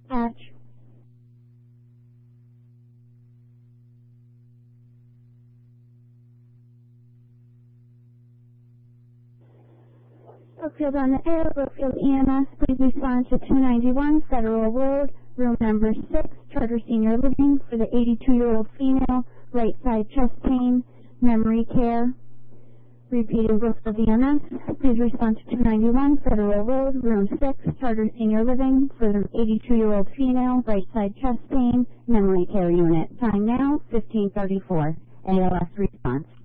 Hatch. Brookfield on the air. Brookfield EMS, please respond to 291 Federal Road, room number 6, Charter Senior Living for the 82-year-old female, right side chest pain, memory care. Repeating, Brookfield EMS, please respond to 291 Federal Road, room 6, Charter Senior Living for the 82-year-old female, right side chest pain, memory care unit. Time now, 15:34. ALS response.